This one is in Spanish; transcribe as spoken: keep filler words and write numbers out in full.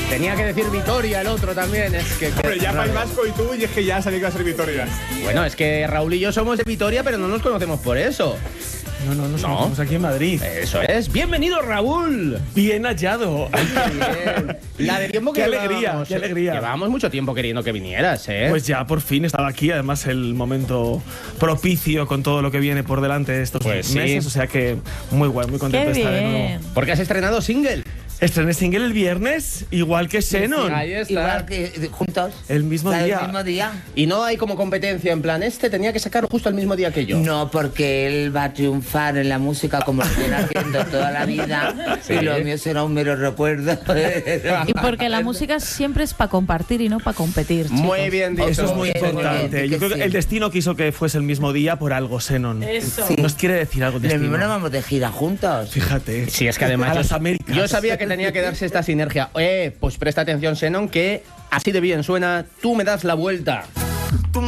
Tenía que decir Vitoria el otro también. Es que, Hombre, ya País Vasco y tú, y es que ya sabía que iba a ser Vitoria. Bueno, es que Raúl y yo somos de Vitoria, pero no nos conocemos por eso. No, no, no, No. estamos aquí en Madrid. Eso es. Bienvenido, Raúl. Bien hallado. Bien. La de tiempo que Qué alegría, llevábamos, qué eh. alegría. Llevábamos mucho tiempo queriendo que vinieras, ¿eh? Pues ya, por fin estaba aquí. Además, el momento propicio con todo lo que viene por delante estos Pues sí. meses. O sea que muy guay, muy contento Qué de estar de bien. nuevo. Porque has estrenado single. Estrené single el viernes, igual que Xenon. Ahí está. Igual que juntos. El mismo O sea, día. El mismo día. Y no hay como competencia en plan, este tenía que sacar justo el mismo día que yo. No, porque él va a triunfar en la música como lo viene haciendo toda la vida. Sí. Y lo mío será un mero recuerdo. Y porque la música siempre es para compartir y no para competir, chicos. Muy bien dicho. Eso es muy Muy importante. bien, Yo creo que sí. el destino quiso que fuese el mismo día por algo, Xenon. Eso. Sí. Nos quiere decir algo el Lo destino. mismo no vamos de gira juntos. Fíjate. Sí, es que además A yo, las Américas. yo sabía que tenía que darse esta sinergia. Eh, pues presta atención, Xenon, que así de bien suena Tú me das la vuelta. Tú